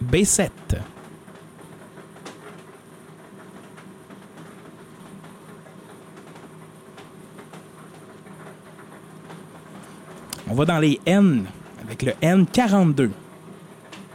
B7. On va dans les N avec le N42.